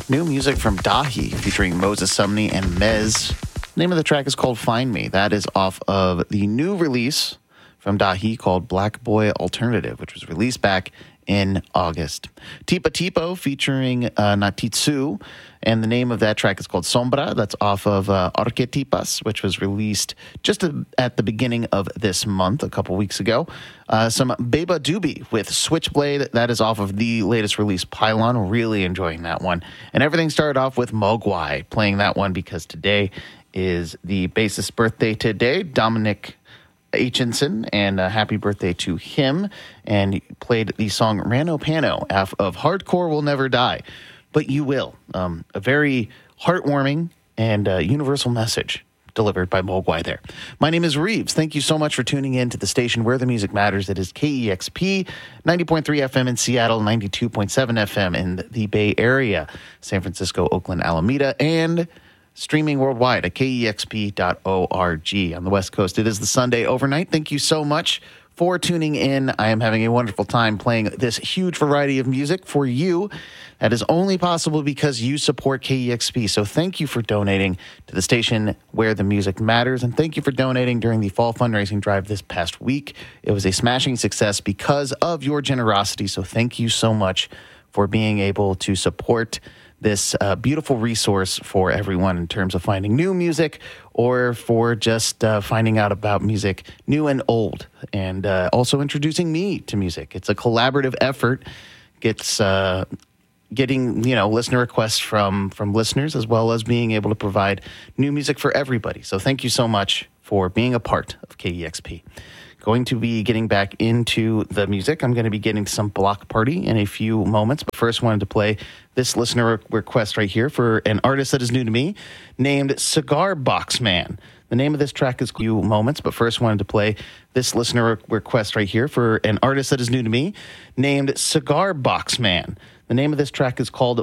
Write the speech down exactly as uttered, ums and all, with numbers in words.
New music from Dahi featuring Moses Sumney and Mez. The name of the track is called Find Me. That is off of the new release from Dahi called Black Boy Alternative, which was released back in August. Tipo Tipo featuring uh, Natitsu, and the name of that track is called Sombra. That's off of uh, Arquetipas, which was released just a, at the beginning of this month, a couple weeks ago. Uh, some Beba Doobie with Switchblade. That is off of the latest release, Pylon. Really enjoying that one. And everything started off with Mogwai, playing that one because today is the bassist's birthday today, Dominic Aitchinson, and uh, happy birthday to him. And he played the song Rano Pano of Hardcore Will Never Die, But You Will. Um, a very heartwarming and uh, universal message delivered by Mogwai there. My name is Reeves. Thank you so much for tuning in to the station where the music matters. It is K E X P, ninety point three F M in Seattle, ninety-two point seven F M in the Bay Area, San Francisco, Oakland, Alameda, and streaming worldwide at K E X P dot org. On the West Coast, it is the Sunday overnight. Thank you so much for tuning in. I am having a wonderful time playing this huge variety of music for you. That is only possible because you support K E X P. So thank you for donating to the station where the music matters, and thank you for donating during the fall fundraising drive this past week. It was a smashing success because of your generosity, so thank you so much for being able to support this uh, beautiful resource for everyone in terms of finding new music or for just uh, finding out about music new and old, and uh, also introducing me to music. It's a collaborative effort. It's uh, getting, you know, listener requests from, from listeners, as well as being able to provide new music for everybody. So thank you so much for being a part of K E X P. Going to be getting back into the music. I'm going to be getting some Block Party in a few moments, but first wanted to play this listener request right here for an artist that is new to me named Cigar Box Man. The name of this track is Few Moments, but first wanted to play this listener request right here for an artist that is new to me named Cigar Box Man. The name of this track is called